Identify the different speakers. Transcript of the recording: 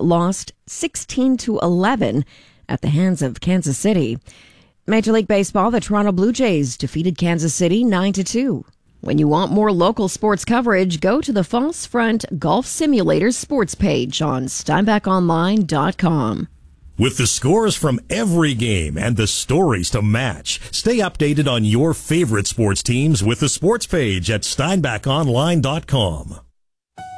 Speaker 1: lost 16-11 at the hands of Kansas City. Major League Baseball, the Toronto Blue Jays defeated Kansas City 9-2. When you want more local sports coverage, go to the False Front Golf Simulator sports page on SteinbachOnline.com.
Speaker 2: With the scores from every game and the stories to match, stay updated on your favorite sports teams with the sports page at SteinbachOnline.com.